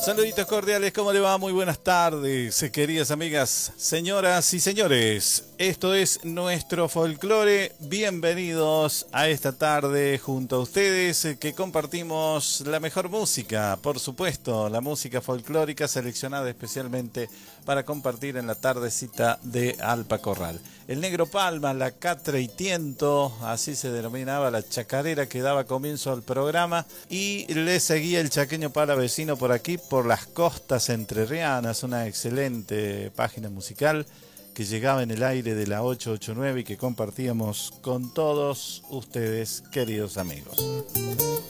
Saluditos cordiales, ¿cómo le va? Muy buenas tardes, queridas amigas, señoras y señores. Esto es nuestro folclore. Bienvenidos a esta tarde junto a ustedes que compartimos la mejor música, por supuesto, la música folclórica seleccionada especialmente para compartir en la tardecita de Alpa Corral. El Negro Palma, la Catre y Tiento, así se denominaba la chacarera que daba comienzo al programa, y le seguía el Chaqueño Palavecino por aquí, por las costas entrerrianas, una excelente página musical que llegaba en el aire de la 889 y que compartíamos con todos ustedes, queridos amigos.